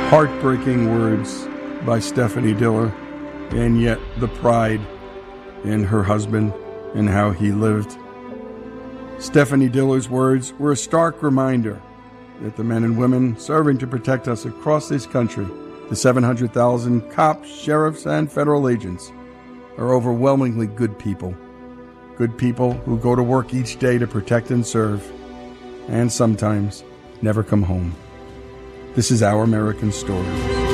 Heartbreaking words by Stephanie Diller, and yet the pride in her husband and how he lived. Stephanie Diller's words were a stark reminder that the men and women serving to protect us across this country, the 700,000 cops, sheriffs, and federal agents, are overwhelmingly good people. Good people who go to work each day to protect and serve, and sometimes never come home. This is Our American Stories.